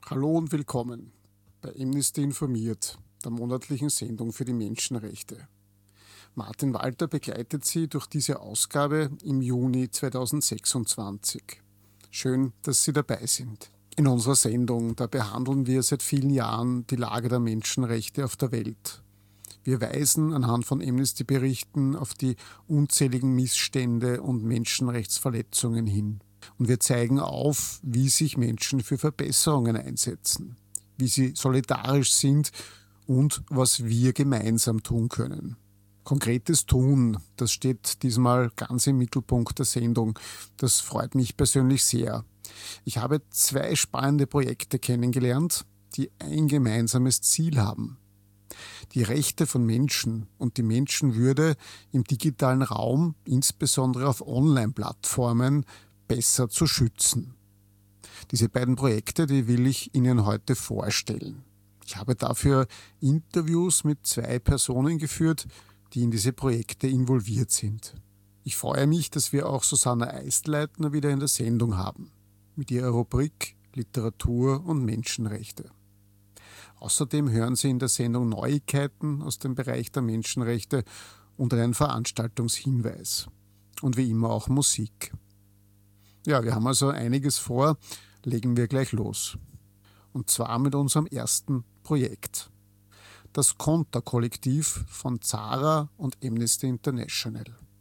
Hallo und willkommen bei Amnesty informiert, der monatlichen Sendung für die Menschenrechte. Martin Walter begleitet Sie durch diese Ausgabe im Juni 2026. Schön, dass Sie dabei sind. In unserer Sendung, da behandeln wir seit vielen Jahren die Lage der Menschenrechte auf der Welt. Wir weisen anhand von Amnesty-Berichten auf die unzähligen Missstände und Menschenrechtsverletzungen hin. Und wir zeigen auf, wie sich Menschen für Verbesserungen einsetzen, wie sie solidarisch sind und was wir gemeinsam tun können. Konkretes Tun, das steht diesmal ganz im Mittelpunkt der Sendung. Das freut mich persönlich sehr. Ich habe 2 spannende Projekte kennengelernt, die ein gemeinsames Ziel haben: die Rechte von Menschen und die Menschenwürde im digitalen Raum, insbesondere auf Online-Plattformen, besser zu schützen. Diese beiden Projekte, die will ich Ihnen heute vorstellen. Ich habe dafür Interviews mit 2 Personen geführt, die in diese Projekte involviert sind. Ich freue mich, dass wir auch Susanna Eistleitner wieder in der Sendung haben, mit ihrer Rubrik Literatur und Menschenrechte. Außerdem hören Sie in der Sendung Neuigkeiten aus dem Bereich der Menschenrechte und einen Veranstaltungshinweis. Und wie immer auch Musik. Ja, wir haben also einiges vor, legen wir gleich los. Und zwar mit unserem ersten Projekt. Das Konter-Kollektiv von Zara und Amnesty International.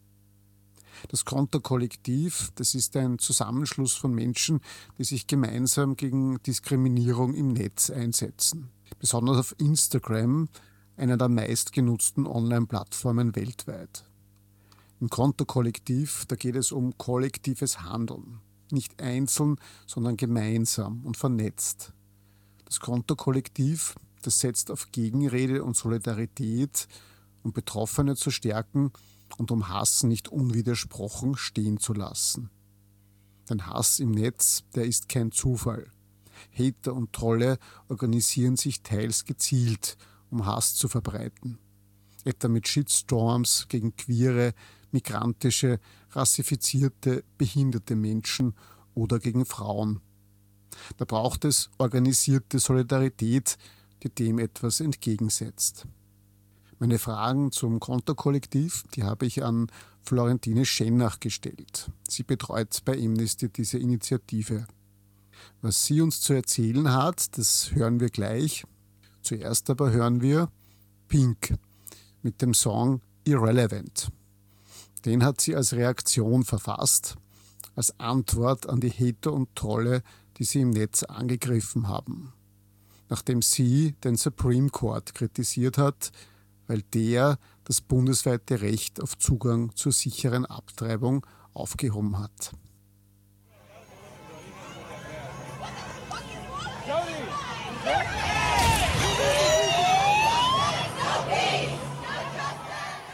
Das Konter-Kollektiv, das ist ein Zusammenschluss von Menschen, die sich gemeinsam gegen Diskriminierung im Netz einsetzen. Besonders auf Instagram, einer der meistgenutzten Online-Plattformen weltweit. Im Konter-Kollektiv, da geht es um kollektives Handeln. Nicht einzeln, sondern gemeinsam und vernetzt. Das Konter-Kollektiv, das setzt auf Gegenrede und Solidarität, um Betroffene zu stärken und um Hass nicht unwidersprochen stehen zu lassen. Denn Hass im Netz, der ist kein Zufall. Hater und Trolle organisieren sich teils gezielt, um Hass zu verbreiten. Etwa mit Shitstorms gegen queere, migrantische, rassifizierte, behinderte Menschen oder gegen Frauen. Da braucht es organisierte Solidarität, die dem etwas entgegensetzt. Meine Fragen zum Konter-Kollektiv, die habe ich an Florentine Schennach gestellt. Sie betreut bei Amnesty diese Initiative. Was sie uns zu erzählen hat, das hören wir gleich. Zuerst aber hören wir Pink mit dem Song Irrelevant. Den hat sie als Reaktion verfasst, als Antwort an die Hater und Trolle, die sie im Netz angegriffen haben. Nachdem sie den Supreme Court kritisiert hat, weil der das bundesweite Recht auf Zugang zur sicheren Abtreibung aufgehoben hat. Jody!